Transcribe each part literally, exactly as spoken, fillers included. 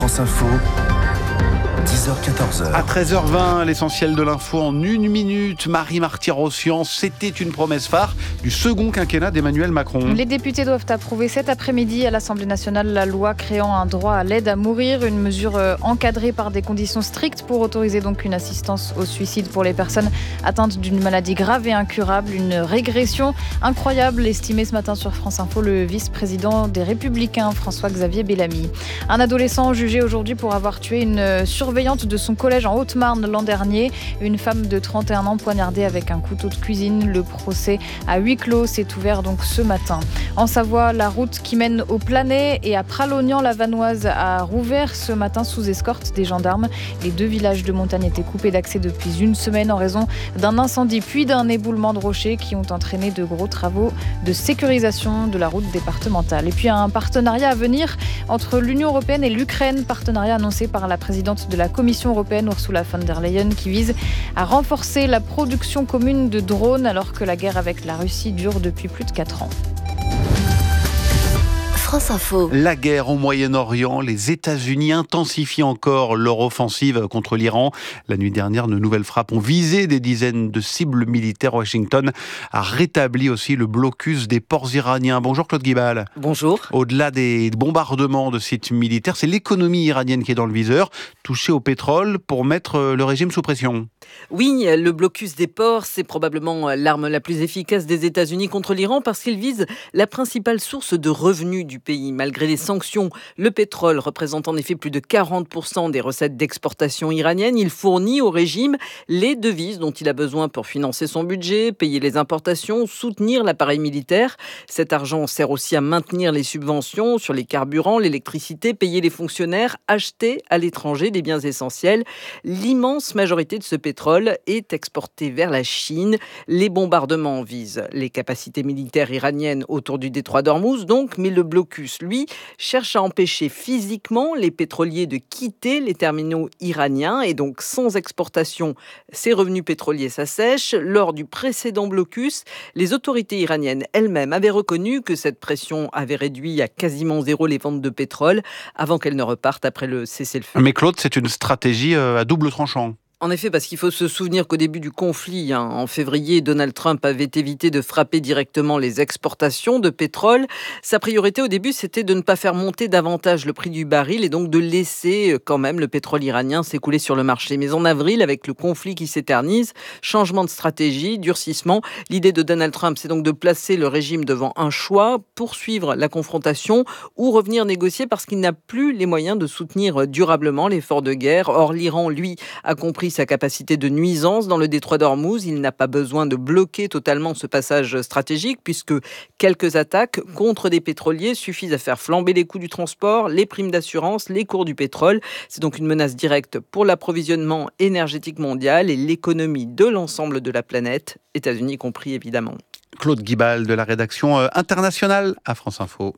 France Info, dix heures quatorze. À treize heures vingt, l'essentiel de l'info en une minute. Marie Martyr-Rossian, c'était une promesse phare du second quinquennat d'Emmanuel Macron. Les députés doivent approuver cet après-midi à l'Assemblée nationale la loi créant un droit à l'aide à mourir, une mesure encadrée par des conditions strictes pour autoriser donc une assistance au suicide pour les personnes atteintes d'une maladie grave et incurable. Une régression incroyable, estimée ce matin sur France Info le vice-président des Républicains, François-Xavier Bellamy. Un adolescent jugé aujourd'hui pour avoir tué une surveillante de son collège en Haute-Marne l'an dernier. Une femme de trente et un ans poignardée avec un couteau de cuisine. Le procès à huis clos s'est ouvert donc ce matin. En Savoie, la route qui mène au Planay et à Pralognan-la-Vanoise a rouvert ce matin sous escorte des gendarmes. Les deux villages de montagne étaient coupés d'accès depuis une semaine en raison d'un incendie puis d'un éboulement de rochers qui ont entraîné de gros travaux de sécurisation de la route départementale. Et puis un partenariat à venir entre l'Union européenne et l'Ukraine, partenariat annoncé par la présidente de la Commission européenne, Ursula von der Leyen, qui vise à renforcer la production commune de drones alors que la guerre avec la Russie dure depuis plus de quatre ans. France Info. La guerre au Moyen-Orient, les États-Unis intensifient encore leur offensive contre l'Iran. La nuit dernière, de nouvelles frappes ont visé des dizaines de cibles militaires. Washington a rétabli aussi le blocus des ports iraniens. Bonjour Claude Guibal. Bonjour. Au-delà des bombardements de sites militaires, c'est l'économie iranienne qui est dans le viseur, touchée au pétrole pour mettre le régime sous pression. Oui, le blocus des ports, c'est probablement l'arme la plus efficace des États-Unis contre l'Iran parce qu'il vise la principale source de revenus du pays. Malgré les sanctions, le pétrole représente en effet plus de quarante pour cent des recettes d'exportation iraniennes. Il fournit au régime les devises dont il a besoin pour financer son budget, payer les importations, soutenir l'appareil militaire. Cet argent sert aussi à maintenir les subventions sur les carburants, l'électricité, payer les fonctionnaires, acheter à l'étranger des biens essentiels. L'immense majorité de ce pétrole est exporté vers la Chine. Les bombardements visent les capacités militaires iraniennes autour du détroit d'Ormuz, donc, mais le blocus, lui, cherche à empêcher physiquement les pétroliers de quitter les terminaux iraniens et donc sans exportation, ces revenus pétroliers s'assèchent. Lors du précédent blocus, les autorités iraniennes elles-mêmes avaient reconnu que cette pression avait réduit à quasiment zéro les ventes de pétrole avant qu'elles ne repartent après le cessez-le-feu. Mais Claude, c'est une stratégie à double tranchant. En effet, parce qu'il faut se souvenir qu'au début du conflit, hein, en février, Donald Trump avait évité de frapper directement les exportations de pétrole. Sa priorité au début, c'était de ne pas faire monter davantage le prix du baril et donc de laisser quand même le pétrole iranien s'écouler sur le marché. Mais en avril, avec le conflit qui s'éternise, changement de stratégie, durcissement, l'idée de Donald Trump, c'est donc de placer le régime devant un choix, poursuivre la confrontation ou revenir négocier parce qu'il n'a plus les moyens de soutenir durablement l'effort de guerre. Or, l'Iran, lui, a compris sa capacité de nuisance dans le détroit d'Ormuz. Il n'a pas besoin de bloquer totalement ce passage stratégique puisque quelques attaques contre des pétroliers suffisent à faire flamber les coûts du transport, les primes d'assurance, les cours du pétrole. C'est donc une menace directe pour l'approvisionnement énergétique mondial et l'économie de l'ensemble de la planète, États-Unis compris évidemment. Claude Guibal de la rédaction internationale à France Info.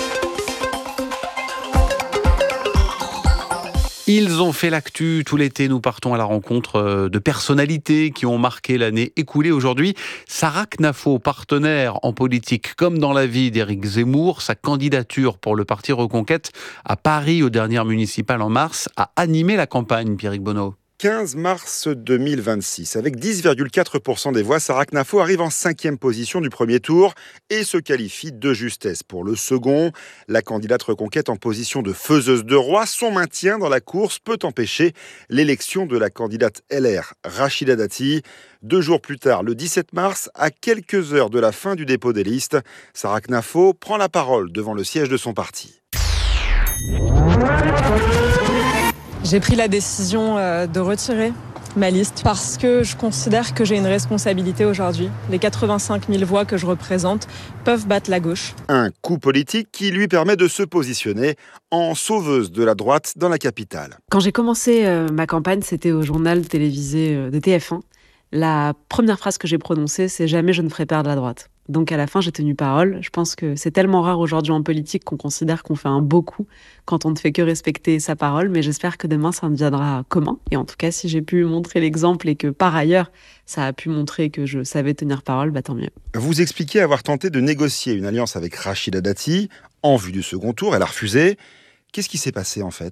Ils ont fait l'actu tout l'été. Nous partons à la rencontre de personnalités qui ont marqué l'année écoulée. Aujourd'hui, Sarah Knafo, partenaire en politique comme dans la vie d'Éric Zemmour. Sa candidature pour le parti Reconquête à Paris aux dernières municipales en mars a animé la campagne, Pierrick Bonneau. quinze mars deux mille vingt-six. Avec dix virgule quatre pour cent des voix, Sarah Knafo arrive en cinquième position du premier tour et se qualifie de justesse pour le second. La candidate Reconquête en position de faiseuse de roi, son maintien dans la course peut empêcher l'élection de la candidate L R, Rachida Dati. Deux jours plus tard, le dix-sept mars, à quelques heures de la fin du dépôt des listes, Sarah Knafo prend la parole devant le siège de son parti. J'ai pris la décision de retirer ma liste parce que je considère que j'ai une responsabilité aujourd'hui. Les quatre-vingt-cinq mille voix que je représente peuvent battre la gauche. Un coup politique qui lui permet de se positionner en sauveuse de la droite dans la capitale. Quand j'ai commencé euh, ma campagne, c'était au journal télévisé euh, de T F un. La première phrase que j'ai prononcée, c'est « Jamais je ne ferai perdre la droite ». Donc à la fin, j'ai tenu parole. Je pense que c'est tellement rare aujourd'hui en politique qu'on considère qu'on fait un beau coup quand on ne fait que respecter sa parole. Mais j'espère que demain, ça deviendra commun. Et en tout cas, si j'ai pu montrer l'exemple et que par ailleurs, ça a pu montrer que je savais tenir parole, bah tant mieux. Vous expliquez avoir tenté de négocier une alliance avec Rachida Dati en vue du second tour. Elle a refusé. Qu'est-ce qui s'est passé en fait ?